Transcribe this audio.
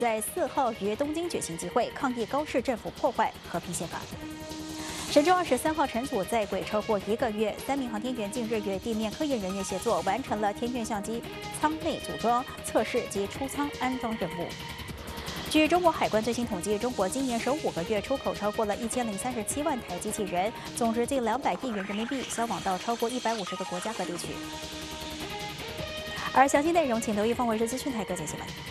在4号于东京举行集会，抗议高市政府破坏和平宪法。神舟23号乘组在轨超过1个月，3名航天员近日与地面科研人员协作，完成了天运相机舱内组装、测试及出舱安装任务。据中国海关最新统计，中国今年首5个月出口超过了1037万台机器人，总值近200亿元人民币，销往到超过150个国家和地区。而详细内容，请留意凤凰卫视资讯台各界新闻。